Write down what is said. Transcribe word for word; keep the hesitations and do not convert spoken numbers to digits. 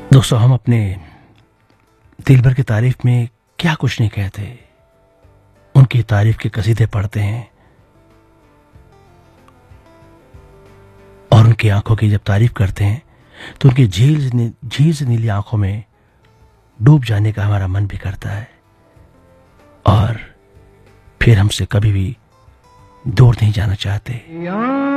दोस्तों, हम अपने दिल भर की तारीफ में क्या कुछ नहीं कहते, उनकी तारीफ के कसीदे पढ़ते हैं और उनकी आंखों की जब तारीफ करते हैं तो उनकी झील झील से नीली आंखों में डूब जाने का हमारा मन भी करता है और फिर हमसे कभी भी दूर नहीं जाना चाहते।